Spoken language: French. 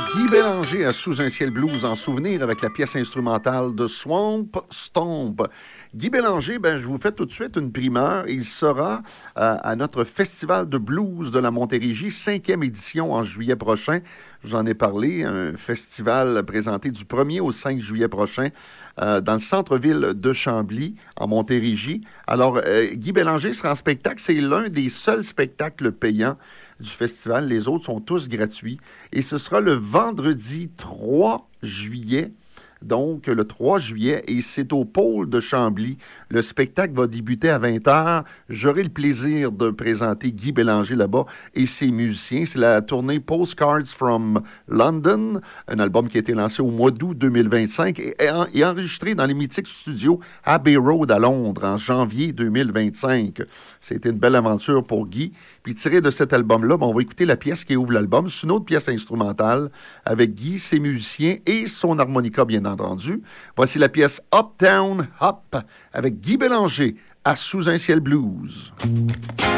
Guy Bélanger à Sous un ciel blues en souvenir avec la pièce instrumentale de Swamp Stomp. Guy Bélanger, je vous fais tout de suite une primeur. Il sera à notre festival de blues de la Montérégie, 5e édition en juillet prochain. Je vous en ai parlé, un festival présenté du 1er au 5 juillet prochain dans le centre-ville de Chambly, en Montérégie. Alors, Guy Bélanger sera en spectacle. C'est l'un des seuls spectacles payants du festival. Les autres sont tous gratuits. Et ce sera le vendredi 3 juillet. Donc, le 3 juillet, et c'est au pôle de Chambly. Le spectacle va débuter à 20h. J'aurai le plaisir de présenter Guy Bélanger là-bas et ses musiciens. C'est la tournée Postcards from London, un album qui a été lancé au mois d'août 2025 et enregistré dans les mythiques studios Abbey Road à Londres en janvier 2025. C'était une belle aventure pour Guy. Puis tiré de cet album-là, on va écouter la pièce qui ouvre l'album. C'est une autre pièce instrumentale avec Guy, ses musiciens et son harmonica, bien entendu. Voici la pièce Uptown Hop avec Guy Bélanger à Sous un ciel blues.